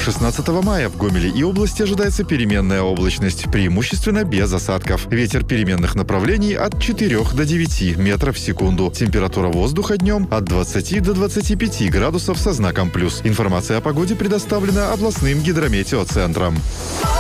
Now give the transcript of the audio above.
16 мая в Гомеле и области ожидается переменная облачность, преимущественно без осадков. Ветер переменных направлений от 4 до 9 метров в секунду. Температура воздуха днем от 20 до 25 градусов со знаком плюс. Информация о погоде предоставлена областным гидрометеоцентром.